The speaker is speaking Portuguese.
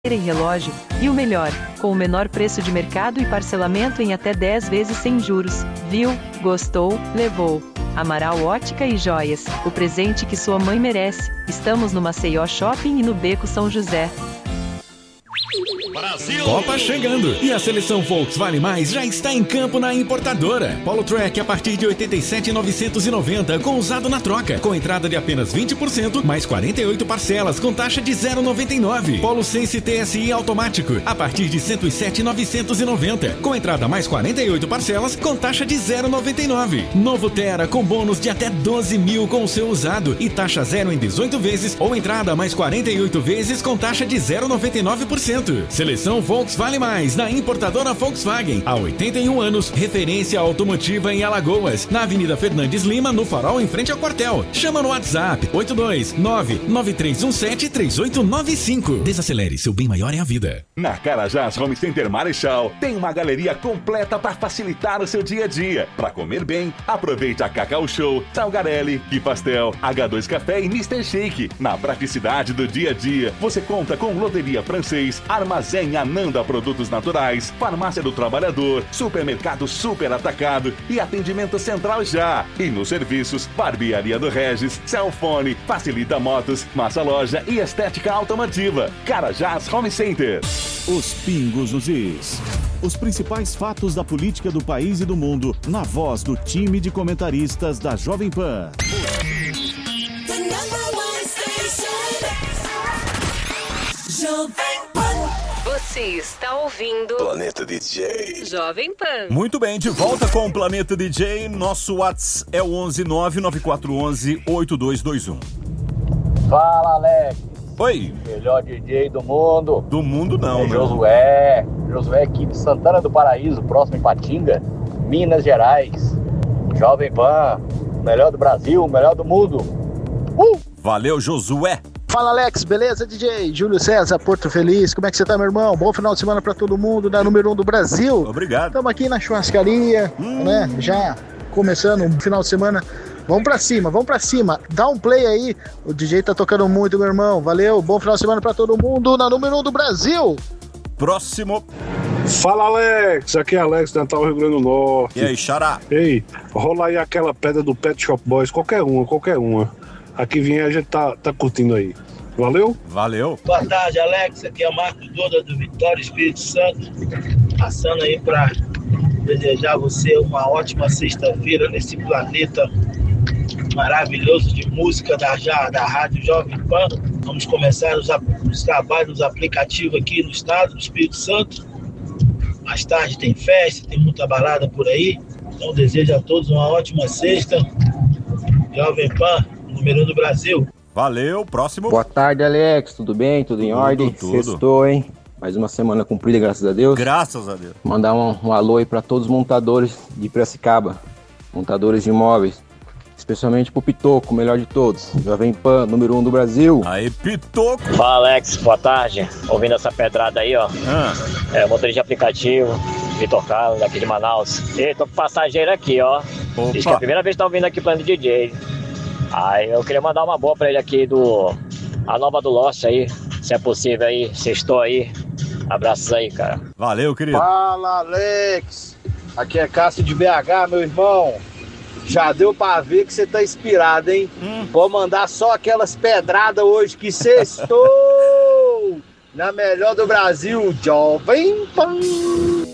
em relógio, e o melhor, com o menor preço de mercado e parcelamento em até 10 vezes sem juros. Viu? Gostou? Levou. Amaral Ótica e Joias, o presente que sua mãe merece. Estamos no Maceió Shopping e no Beco São José. Brasil! Copa chegando e a seleção Volks Vale Mais já está em campo na importadora. Polo Track a partir de 87.990 com usado na troca, com entrada de apenas 20%, mais 48 parcelas com taxa de 0,99. Polo Sense TSI automático a partir de 107.990 com entrada mais 48 parcelas com taxa de 0,99. Novo Terra com bônus de até 12 mil com o seu usado e taxa zero em 18 vezes ou entrada mais 48 vezes com taxa de 0,99%. Seleção Volks Vale Mais, na importadora Volkswagen. Há 81 anos, referência automotiva em Alagoas. Na Avenida Fernandes Lima, no Farol, em frente ao quartel. Chama no WhatsApp 829-9317-3895. Desacelere, seu bem maior é a vida. Na Carajás Home Center Marechal, tem uma galeria completa para facilitar o seu dia a dia. Para comer bem, aproveite a Cacau Show, Salgarelli, Que Pastel, H2 Café e Mr. Shake. Na praticidade do dia a dia, você conta com Loteria Francês, Armazém Ananda Produtos Naturais, Farmácia do Trabalhador, Supermercado Super Atacado e Atendimento Central Já. E nos serviços, Barbearia do Regis, Cellfone, Facilita Motos, Massa Loja e Estética Automotiva. Carajás Home Center. Os pingos nos is. Os principais fatos da política do país e do mundo, na voz do time de comentaristas da Jovem Pan. Você está ouvindo Planeta DJ Jovem Pan. Muito bem, de volta com o Planeta DJ. Nosso WhatsApp é o 11994118221. Fala, Alex. Oi. Melhor DJ do mundo. Do mundo não, né? Josué. Josué aqui de Santana do Paraíso, próximo em Patinga, Minas Gerais. Jovem Pan, melhor do Brasil, melhor do mundo. Valeu, Josué. Fala, Alex, beleza, DJ? Júlio César, Porto Feliz, como é que você tá, meu irmão? Bom final de semana pra todo mundo, da número 1 do Brasil. Obrigado. Estamos aqui na churrascaria, né, já começando um final de semana. Vamos pra cima. Dá um play aí, o DJ tá tocando muito, meu irmão. Valeu, bom final de semana pra todo mundo, na número 1 do Brasil. Próximo. Fala, Alex, aqui é Alex, Natal, Rio Grande do Norte. E aí, xará? Ei, rola aí aquela pedra do Pet Shop Boys, qualquer uma. Aqui vem a gente tá curtindo aí. Valeu? Valeu. Boa tarde, Alex. Aqui é o Marco Duda do Vitória Espírito Santo. Passando aí para desejar a você uma ótima sexta-feira nesse planeta maravilhoso de música da Rádio Jovem Pan. Vamos começar os trabalhos nos aplicativos aqui no estado do Espírito Santo. Mais tarde tem festa, tem muita balada por aí. Então desejo a todos uma ótima sexta. Jovem Pan, número 1 do Brasil. Valeu, próximo. Boa tarde, Alex, tudo bem? Tudo em ordem? Sextou, hein? Mais uma semana cumprida, graças a Deus. Graças a Deus. Mandar um alô aí pra todos os montadores de Piracicaba, montadores de imóveis, especialmente pro Pitoco, o melhor de todos. Jovem Pan, número 1 do Brasil. Aí, Pitoco. Fala, Alex, boa tarde. Ouvindo essa pedrada aí, ó. Motorista de aplicativo, Vitor Carlos, daqui de Manaus. E tô com passageiro aqui, ó. Opa. Diz que é a primeira vez que tá ouvindo aqui Plano DJ. Aí eu queria mandar uma boa pra ele aqui a nova do Lost aí, se é possível aí, sextou aí. Abraços aí, cara. Valeu, querido. Fala, Alex. Aqui é Cássio de BH, meu irmão. Já deu pra ver que você tá inspirado, hein? Vou mandar só aquelas pedradas hoje que sextou na melhor do Brasil, Jovem Pan.